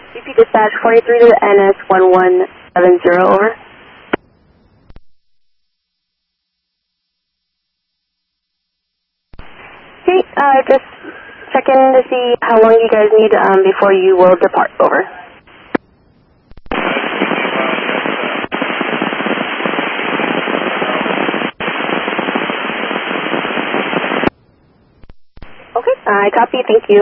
CP dispatch 43 to the NS1170, over. Okay, just checking to see how long you guys need before you will depart, over. Okay, I copy, thank you.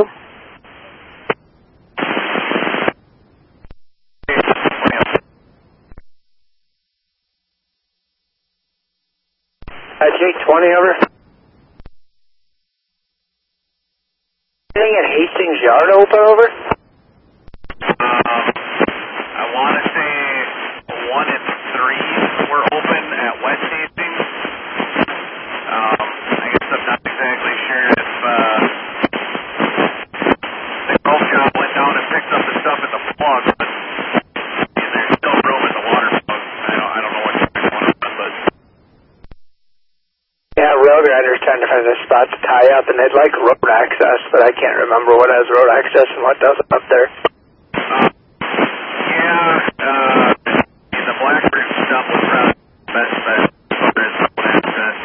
Jake 20, over. Anything at Hastings Yard open, over? I want to say 1 and 3 were open at West Hastings. I guess I'm not exactly sure if the golf shop went down and picked up the stuff at the plug, but there's still room in the water plug. I don't know what's going on, but... Yeah, road riders trying to find a spot to tie up, and they'd like road access, but I can't remember what has road access and what doesn't up there. The Blackbird stuff was probably the best bet for his road access.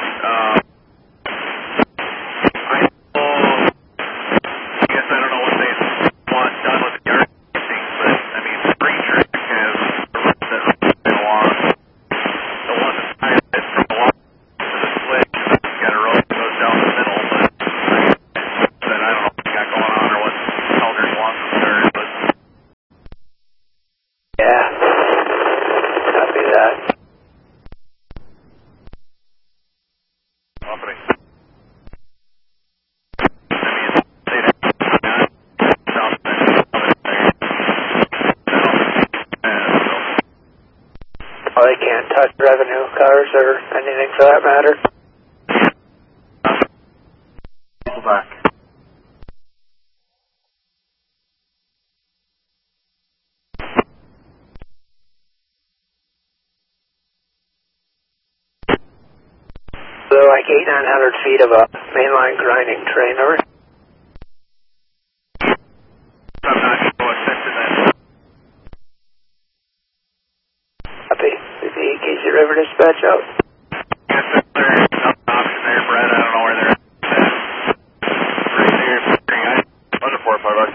I guess I don't know what they want done with the yard things, but I mean, Spring Trek has the road that runs along. The one that's tied it from the water to the switch, it's got a road that goes down the middle, but I don't know what they got going on or what Elders wants to start, but... Yeah, copy that. Company. Oh, they can't touch revenue cars or anything for that matter. Go back. So like 800-900 feet of a mainline grinding train, over. I'm not going to assist in that. Copy. Is the Casey River dispatch out? Yes, there's some option there, Brett. I don't know where they're at. Right there. What's it for, $5?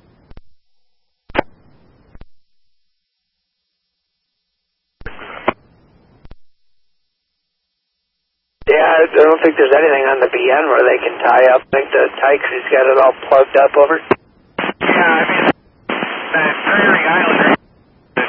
Yeah, I don't think there's anything on the BN where they can tie up. I think the tie crew's got it all plugged up, over. Yeah, I mean, that Prairie Island